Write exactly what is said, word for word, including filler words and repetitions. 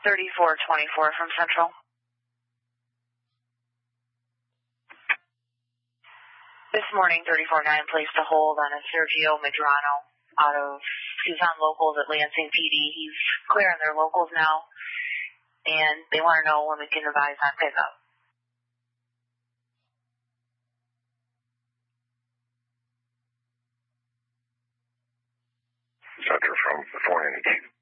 thirty-four twenty-four from Central. This morning, thirty-four nine placed a hold on a Sergio Medrano out of, he's on locals at Lansing P D. He's clearing their locals now, and they want to know when we can advise on pickup. Center from four ninety-two.